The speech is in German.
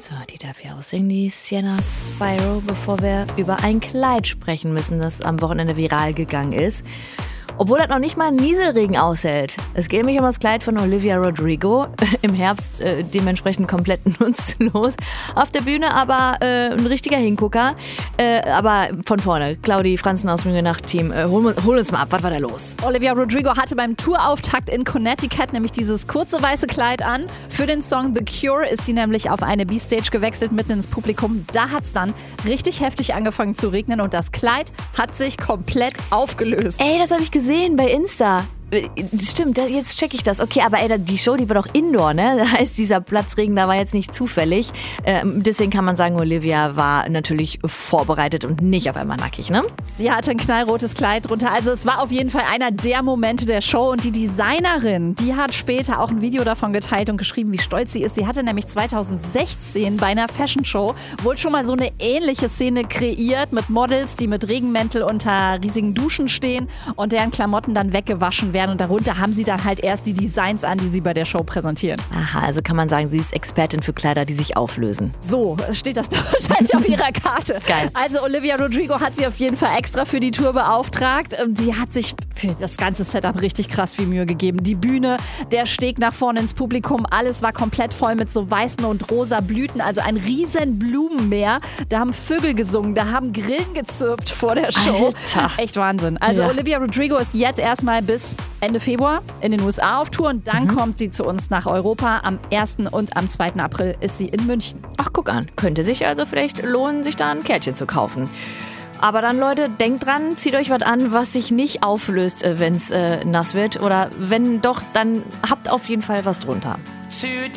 So, die darf hier aussingen, die Sienna Spyro, bevor wir über ein Kleid sprechen müssen, das am Wochenende viral gegangen ist. Obwohl das noch nicht mal Nieselregen aushält. Es geht nämlich um das Kleid von Olivia Rodrigo. Im Herbst dementsprechend komplett nutzlos. Auf der Bühne aber ein richtiger Hingucker. Aber von vorne, Claudi Franzen aus dem Nacht-Team, hol uns mal ab. Was war da los? Olivia Rodrigo hatte beim Tourauftakt in Connecticut nämlich dieses kurze weiße Kleid an. Für den Song The Cure ist sie nämlich auf eine B-Stage gewechselt, mitten ins Publikum. Da hat es dann richtig heftig angefangen zu regnen und das Kleid hat sich komplett aufgelöst. Ey, das habe ich gesehen bei Insta. Stimmt, jetzt check ich das. Okay, aber die Show, die war doch Indoor, ne? Das heißt, dieser Platzregen, da war jetzt nicht zufällig. Deswegen kann man sagen, Olivia war natürlich vorbereitet und nicht auf einmal nackig, ne? Sie hatte ein knallrotes Kleid drunter. Also es war auf jeden Fall einer der Momente der Show. Und die Designerin, die hat später auch ein Video davon geteilt und geschrieben, wie stolz sie ist. Sie hatte nämlich 2016 bei einer Fashion Show wohl schon mal so eine ähnliche Szene kreiert mit Models, die mit Regenmäntel unter riesigen Duschen stehen und deren Klamotten dann weggewaschen werden. Und darunter haben sie dann halt erst die Designs an, die sie bei der Show präsentieren. Aha, also kann man sagen, sie ist Expertin für Kleider, die sich auflösen. So steht das da wahrscheinlich auf ihrer Karte. Geil. Also Olivia Rodrigo hat sie auf jeden Fall extra für die Tour beauftragt. Sie hat sich für das ganze Setup richtig krass viel Mühe gegeben. Die Bühne, der Steg nach vorne ins Publikum, alles war komplett voll mit so weißen und rosa Blüten, also ein riesen Blumenmeer. Da haben Vögel gesungen, da haben Grillen gezirpt vor der Show. Alter. Echt Wahnsinn. Also Ja. Olivia Rodrigo ist jetzt erstmal bis Ende Februar in den USA auf Tour und dann kommt sie zu uns nach Europa. Am 1. und am 2. April ist sie in München. Ach, guck an. Könnte sich also vielleicht lohnen, sich da ein Kärtchen zu kaufen. Aber dann, Leute, denkt dran, zieht euch was an, was sich nicht auflöst, wenn es nass wird. Oder wenn doch, dann habt auf jeden Fall was drunter.